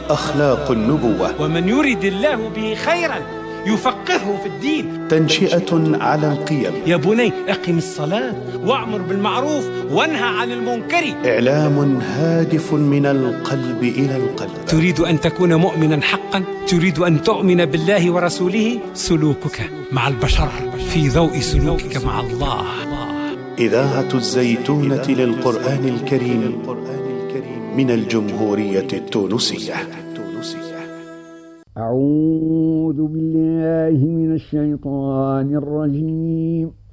أخلاق النبوة. ومن يرد الله به خيرا يفقهه في الدين. تنشئة على القيم. يا بني أقم الصلاة وأمر بالمعروف وانهى عن المنكر. إعلام هادف من القلب إلى القلب. تريد أن تكون مؤمنا حقا؟ تريد أن تؤمن بالله ورسوله؟ سلوكك مع البشر في ضوء سلوكك مع الله. إذاعة الزيتونة للقرآن الكريم من الجمهورية التونسية. أعوذ بالله من الشيطان الرجيم.